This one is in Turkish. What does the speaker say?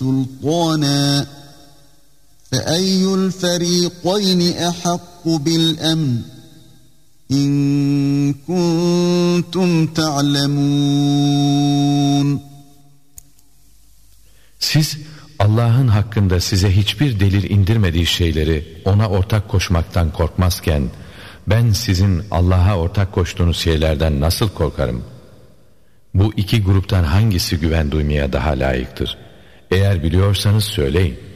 سُلْطَانًا فَأَيُّ الْفَرِيقَيْنِ أَحَقُّ بِالْأَمْنِ إِنْ كُنْتُمْ تَعْلَمُونَ. Siz Allah'ın hakkında size hiçbir delil indirmediği şeyleri ona ortak koşmaktan korkmazken, ben sizin Allah'a ortak koştuğunuz şeylerden nasıl korkarım? Bu iki gruptan hangisi güven duymaya daha layıktır? Eğer biliyorsanız söyleyin.